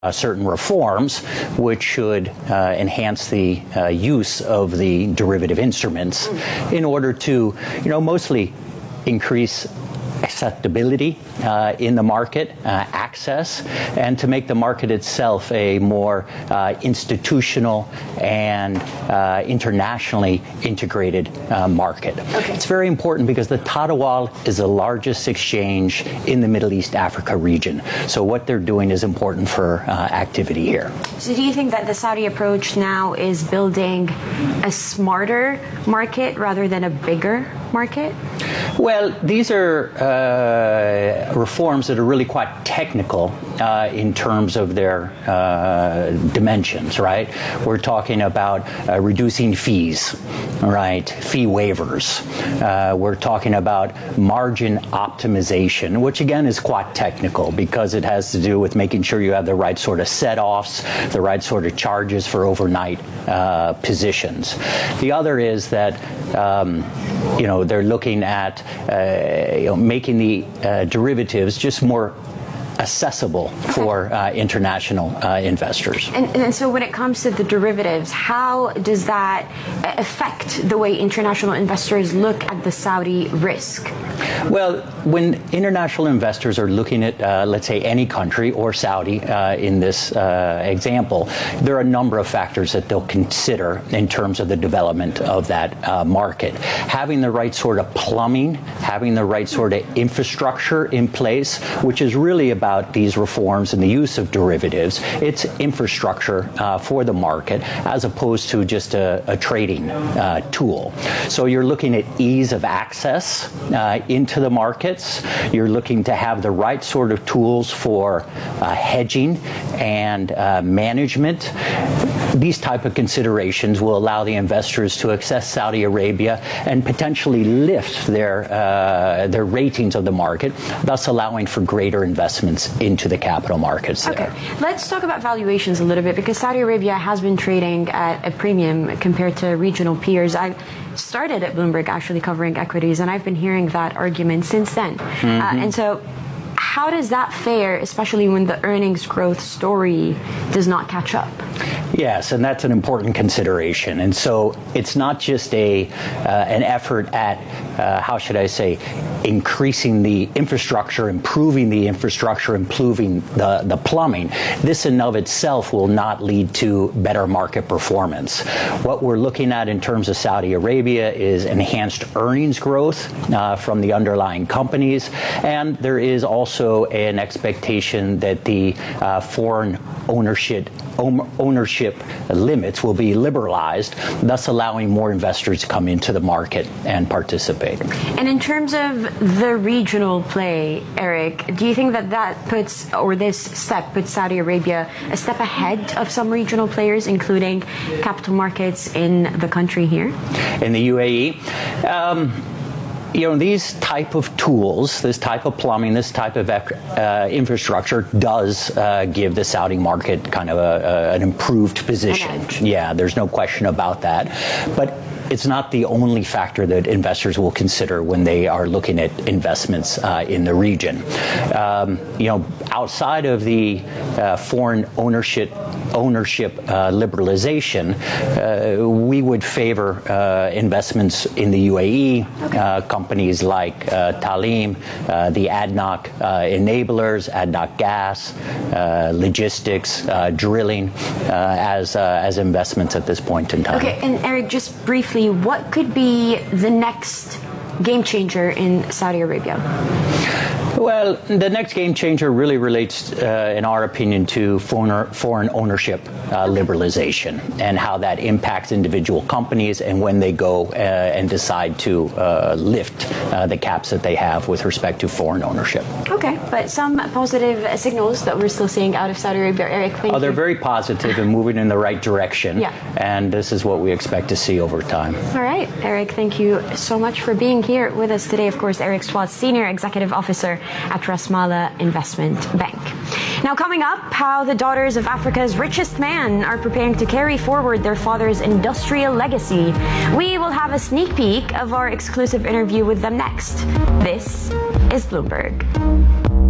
certain reforms which should enhance the use of the derivative instruments in order to, mostly increase acceptability in the market, access, and to make the market itself a more institutional and internationally integrated market. Okay. It's very important because the Tadawul is the largest exchange in the Middle East Africa region. So what they're doing is important for activity here. So do you think that the Saudi approach now is building a smarter market rather than a bigger market? Well, these are reforms that are really quite technical in terms of their dimensions, right? We're talking about reducing fees, right? Fee waivers. We're talking about margin optimization, which again is quite technical because it has to do with making sure you have the right sort of set-offs, the right sort of charges for overnight positions. The other is that they're looking at making the derivatives just more accessible for international investors. And so when it comes to the derivatives, how does that affect the way international investors look at the Saudi risk? Well, when international investors are looking at, let's say, any country or Saudi in this example, there are a number of factors that they'll consider in terms of the development of that market. Having the right sort of plumbing, having the right sort of infrastructure in place, which is really about these reforms and the use of derivatives. It's infrastructure for the market as opposed to just a trading tool. So you're looking at ease of access into the markets. You're looking to have the right sort of tools for hedging and management. These type of considerations will allow the investors to access Saudi Arabia and potentially lift their ratings of the market, thus allowing for greater investments into the capital markets there. Okay, let's talk about valuations a little bit because Saudi Arabia has been trading at a premium compared to regional peers. I started at Bloomberg actually covering equities, and I've been hearing that argument since then. And so how does that fare, especially when the earnings growth story does not catch up? Yes, and that's an important consideration. And so it's not just an effort at, how should I say, increasing the infrastructure, improving the infrastructure, improving the plumbing. This in and of itself will not lead to better market performance. What we're looking at in terms of Saudi Arabia is enhanced earnings growth from the underlying companies, and there is also an expectation that the foreign ownership limits will be liberalized, thus allowing more investors to come into the market and participate. And in terms of the regional play, Eric, do you think that puts, or this step puts Saudi Arabia a step ahead of some regional players, including capital markets in the country here? In the UAE? These type of tools, this type of plumbing, this type of infrastructure does give the Saudi market kind of an improved position. Yeah, there's no question about that. But it's not the only factor that investors will consider when they are looking at investments in the region. Outside of the foreign ownership liberalization, we would favor investments in the UAE, companies like Talim, the ADNOC enablers, ADNOC Gas, logistics, drilling, as investments at this point in time. Okay, and Eric, just briefly, what could be the next game changer in Saudi Arabia? Well, the next game changer really relates, in our opinion, to foreign ownership liberalization and how that impacts individual companies and when they go and decide to lift the caps that they have with respect to foreign ownership. Okay, but some positive signals that we're still seeing out of Saudi Arabia, Eric, thank you. They're very positive and moving in the right direction. Yeah. And this is what we expect to see over time. All right, Eric, thank you so much for being here with us today. Of course, Eric Swat, Senior Executive Officer at Rasmala Investment Bank. Now, coming up, how the daughters of Africa's richest man are preparing to carry forward their father's industrial legacy. We will have a sneak peek of our exclusive interview with them next. This is Bloomberg.